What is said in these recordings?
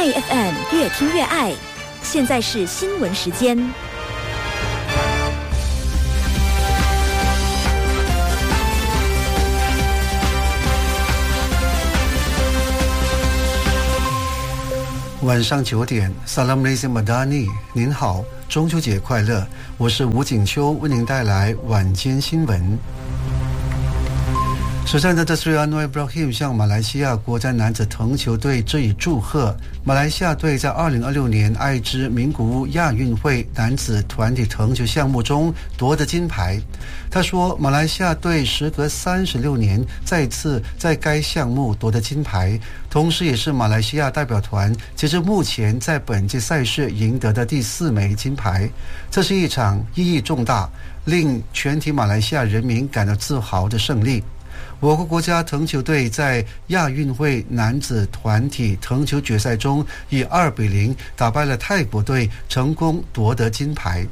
爱 FM 越听越爱，现在是新闻时间。 晚上9点 Salam Malaysia Madani， 您好，中秋节快乐，我是吴景秋，为您带来晚间新闻。首相Datuk Seri Anwar Ibrahim 向马来西亚国家男子藤球队致以祝贺。马来西亚队在2026年爱知名古屋亚运会男子团体藤球项目中夺得金牌。他说，马来西亚队时隔36年再次在该项目夺得金牌，同时也是马来西亚代表团截至目前在本届赛事赢得的第4枚金牌。这是一场意义重大，令全体马来西亚人民感到自豪的胜利。我国国家藤球队在亚运会男子团体藤球决赛中以2-0打败了泰国队，成功夺得金牌。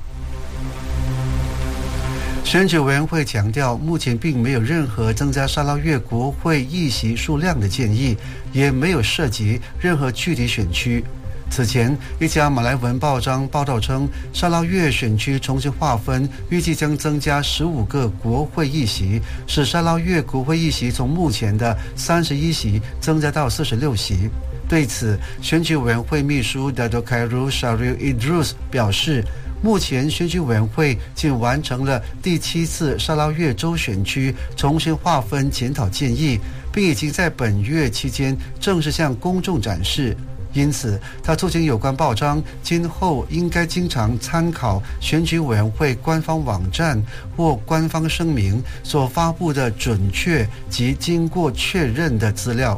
选举委员会强调，目前并没有任何增加沙捞越国会议席数量的建议，也没有涉及任何具体选区。此前，一家马来文报章报道称，沙捞越选区重新划分，预计将增加15个国会议席，使沙捞越国会议席从目前的31席增加到46席。对此，选举委员会秘书 Dato' Khairul Syaril Idrus 表示，目前选举委员会仅完成了第7次沙捞越州选区重新划分检讨建议，并已经在本月期间正式向公众展示。因此，他促请有关报章今后应该经常参考选举委员会官方网站或官方声明所发布的准确及经过确认的资料。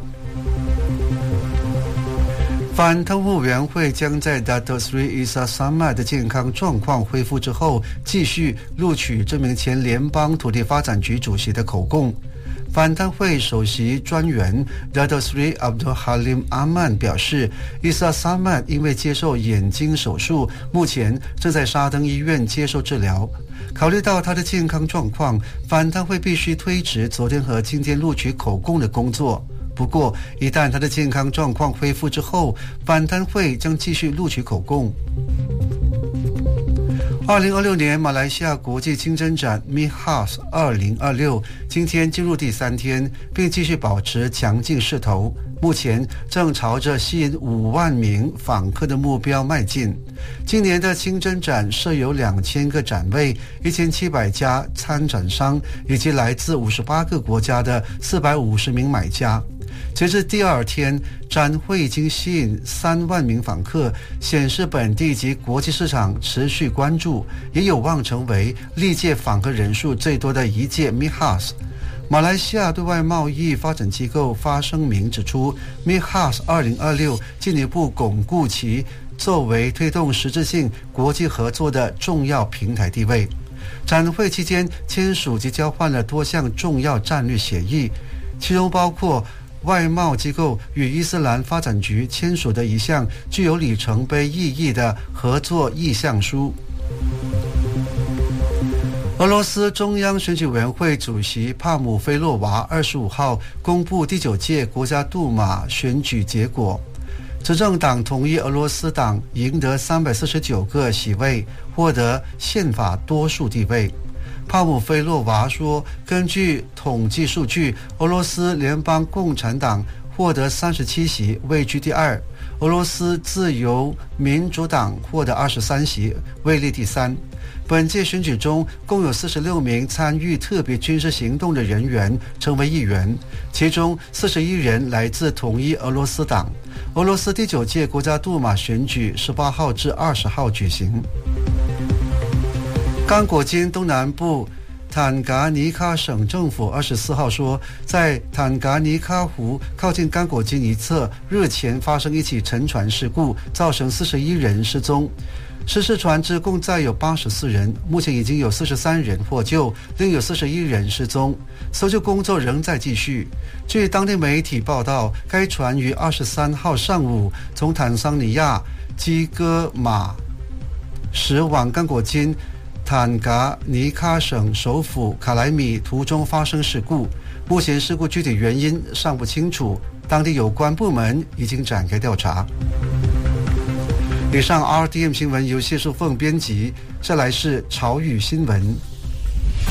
反贪污委员会将在 Datuk Seri Isa Samad 的健康状况恢复之后，继续录取这名前联邦土地发展局主席的口供。反贪会首席专员 Datuk Seri Abdul Halim Aman 表示，伊萨萨曼因为接受眼睛手术，目前正在沙登医院接受治疗。考虑到他的健康状况，反贪会必须推迟昨天和今天录取口供的工作。不过，一旦他的健康状况恢复之后，反贪会将继续录取口供。2026年马来西亚国际清真展 MIHAS 2026今天进入第3天，并继续保持强劲势头，目前正朝着吸引5万名访客的目标迈进。今年的清真展设有2000个展位，1700家参展商，以及来自58个国家的450名买家。截至第2天，展会已经吸引3万名访客，显示本地及国际市场持续关注，也有望成为历届访客人数最多的一届 MIHAS。马来西亚对外贸易发展机构发声明指出， MIHAS 2026进一步巩固其作为推动实质性国际合作的重要平台地位。展会期间签署及交换了多项重要战略协议，其中包括外贸机构与伊斯兰发展局签署的一项具有里程碑意义的合作意向书。俄罗斯中央选举委员会主席帕姆菲洛娃25号公布第9届国家杜马选举结果，执政党统一俄罗斯党赢得349个席位，获得宪法多数地位。帕姆菲洛娃说，根据统计数据，俄罗斯联邦共产党获得37席，位居第2；俄罗斯自由民主党获得23席，位列第3。本届选举中，共有46名参与特别军事行动的人员成为议员，其中41人来自统一俄罗斯党。俄罗斯第9届国家杜马选举18号至20号举行。刚果金东南部坦噶尼卡省政府24号说，在坦噶尼卡湖靠近刚果金一侧日前发生一起沉船事故，造成41人失踪。失事船只共载有84人，目前已经有43人获救，另有41人失踪，搜救工作仍在继续。据当地媒体报道，该船于23号上午从坦桑尼亚基戈马驶往刚果金坦噶尼卡省首府卡莱米途中发生事故，目前事故具体原因尚不清楚，当地有关部门已经展开调查。 以上 RTM 新闻由谢淑凤编辑，再来是潮语新闻。